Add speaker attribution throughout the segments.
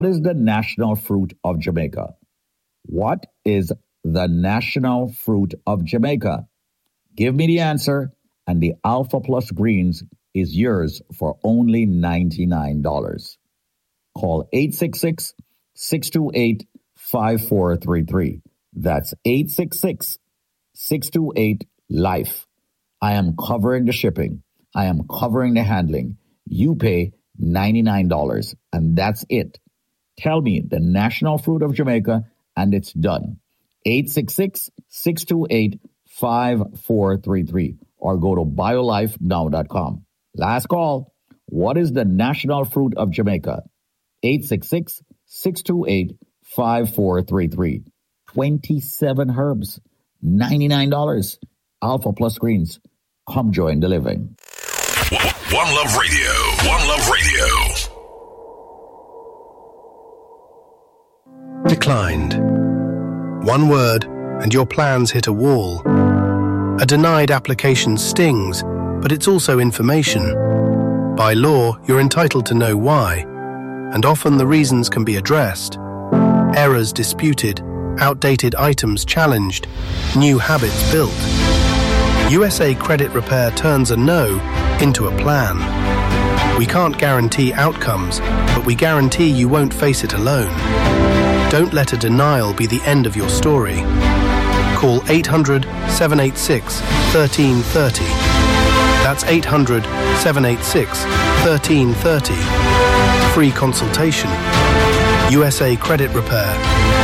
Speaker 1: What is the national fruit of Jamaica? What is the national fruit of Jamaica? Give me the answer, and the Alpha Plus Greens is yours for only $99. Call 866-628-5433. That's 866-628-LIFE. I am covering the shipping. I am covering the handling. You pay $99, and that's it. Tell me the national fruit of Jamaica, and it's done. 866-628-5433, or go to biolifenow.com. Last call. What is the national fruit of Jamaica? 866-628-5433. 27 herbs, $99. Alpha Plus Greens. Come join the living.
Speaker 2: One Love Radio. One Love Radio.
Speaker 3: Declined. One word, and your plans hit a wall. A denied application stings, but it's also information. By law, you're entitled to know why, and often the reasons can be addressed. Errors disputed, outdated items challenged, new habits built. USA Credit Repair turns a no into a plan. We can't guarantee outcomes, but we guarantee you won't face it alone. Don't let a denial be the end of your story. Call 800-786-1330. That's 800-786-1330. Free consultation. USA Credit Repair.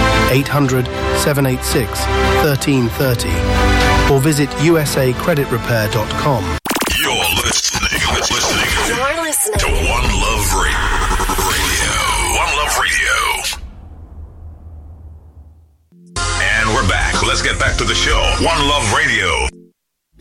Speaker 3: 800-786-1330. Or visit usacreditrepair.com.
Speaker 2: You're listening to One Love Radio. One Love Radio. And we're back. Let's get back to the show. One Love Radio.